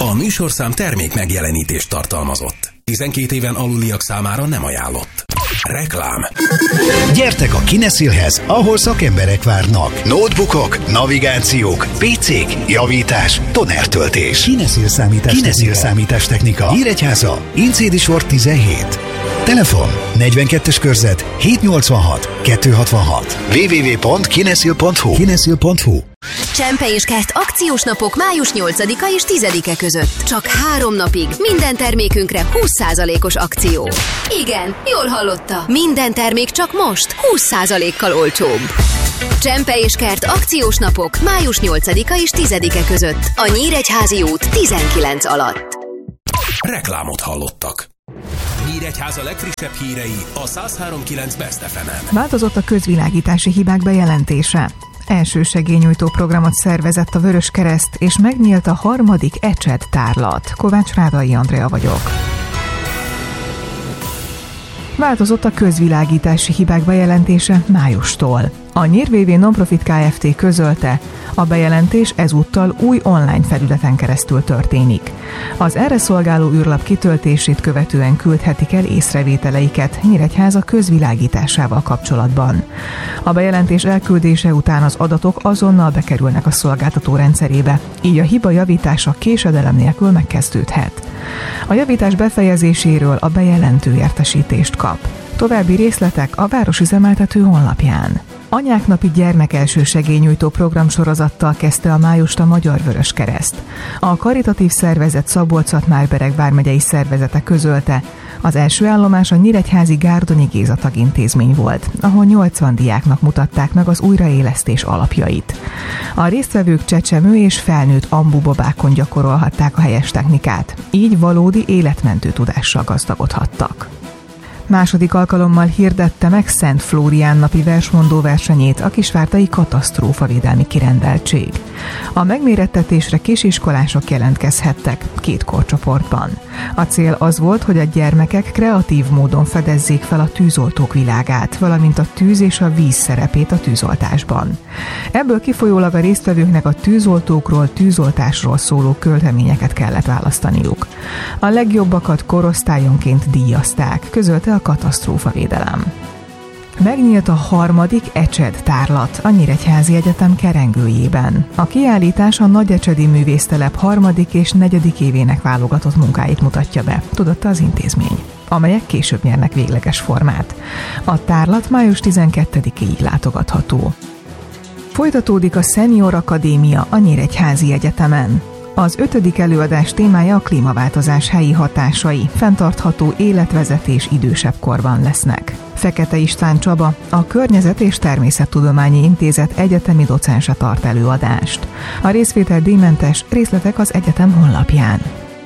A műsorszám termék megjelenítést tartalmazott. 12 éven aluliak számára nem ajánlott. Reklám. Gyertek a Kinesilhez, ahol szakemberek várnak. Notebookok, navigációk, PC-k, javítás, tonertöltés. Kinesil számítástechnika. Nyíregyháza, Incédi sor 17. Telefon 42-es körzet 786 266. www.kinesil.hu. Kinesil.hu. Csempe és Kert akciós napok május 8-a és 10-e között. Csak 3 napig minden termékünkre 20%-os akció. Igen, jól hallotta. Minden termék csak most 20%-kal olcsóbb. Csempe és Kert akciós napok május 8-a és 10-e között. A Nyíregyházi út 19 alatt. Reklámot hallottak. Nyíregyháza legfrissebb hírei a 103.9 Best FM-en. Változott a közvilágítási hibák bejelentése. Elsősegélynyújtó programot szervezett a Vöröskereszt, és megnyílt a 3. ECSED tárlat. Kovács Rádai Andrea vagyok. Változott a közvilágítási hibák bejelentése májustól. A NYIR-VV Nonprofit Kft. Közölte, a bejelentés ezúttal új online felületen keresztül történik. Az erre szolgáló űrlap kitöltését követően küldhetik el észrevételeiket Nyíregyháza közvilágításával kapcsolatban. A bejelentés elküldése után az adatok azonnal bekerülnek a szolgáltató rendszerébe, így a hiba javítása késedelem nélkül megkezdődhet. A javítás befejezéséről a bejelentő értesítést kap. További részletek a városüzemeltető honlapján. Anyáknapi gyermekelsősegélynyújtó programsorozattal kezdte a májust a Magyar Vöröskereszt. A karitatív szervezet Szabolcs-Szatmár-Bereg vármegyei szervezete közölte, az első állomás a nyíregyházi Gárdonyi Géza tagintézmény volt, ahol 80 diáknak mutatták meg az újraélesztés alapjait. A résztvevők csecsemő és felnőtt ambubabákon gyakorolhatták a helyes technikát, így valódi életmentő tudással gazdagodhattak. Második alkalommal hirdette meg Szent Flórián napi versmondó versenyét a kisvártai katasztrófavédelmi kirendeltség. A megmérettetésre kisiskolások jelentkezhettek 2 korcsoportban. A cél az volt, hogy a gyermekek kreatív módon fedezzék fel a tűzoltók világát, valamint a tűz és a víz szerepét a tűzoltásban. Ebből kifolyólag a résztvevőknek a tűzoltókról, tűzoltásról szóló költeményeket kellett választaniuk. A legjobbakat korosztályonként díjazták, közölte a katasztrófavédelem. Megnyílt a 3. ECSED tárlat a Nyíregyházi Egyetem kerengőjében. A kiállítás a Nagyecsedi Művésztelep 3. és 4. évének válogatott munkáit mutatja be, tudatta az intézmény, amelyek később nyernek végleges formát. A tárlat május 12-ig látogatható. Folytatódik a Senior Akadémia a Nyíregyházi Egyetemen. Az 5. előadás témája a klímaváltozás helyi hatásai, fenntartható életvezetés idősebb korban lesznek. Fekete István Csaba, a Környezet- és Természettudományi Intézet egyetemi docense tart előadást. A részvétel díjmentes, részletek az egyetem honlapján.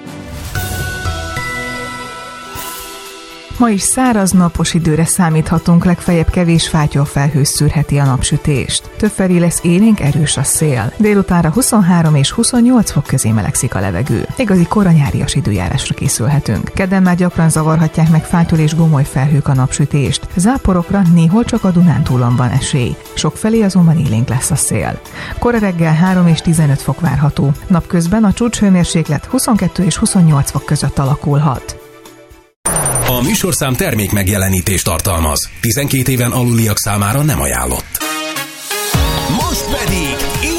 Ma is száraz napos időre számíthatunk, legfeljebb kevés fátyolfelhő szűrheti a napsütést. Többfelé lesz élénk, erős a szél. Délutánra 23 és 28 fok közé melegszik a levegő. Igazi koranyárias időjárásra készülhetünk. Kedden már gyakran zavarhatják meg fátyol és gomoly felhők a napsütést. Záporokra néhol csak a Dunántúlon van esély. Sokfelé azonban élénk lesz a szél. Kora reggel 3 és 15 fok várható. Napközben a csúcshőmérséklet 22 és 28 fok között alakulhat. A műsorszám termék megjelenítést tartalmaz. 12 éven aluliak számára nem ajánlott. Most pedig